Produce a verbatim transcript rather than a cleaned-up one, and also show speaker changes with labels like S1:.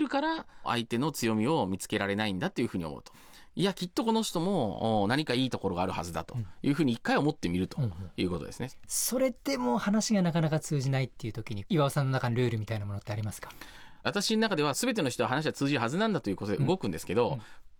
S1: るから相手の強みを見つけられないんだっていうふうに思うと。いやきっとこの人も何かいいところがあるはずだというふうに一回思ってみるということですね、うんうん、
S2: それでも話がなかなか通じないっていう時に岩尾さんの中のルールみたいなものってありますか？
S1: 私の中では全ての人は話は通じるはずなんだということで動くんですけど、うんうん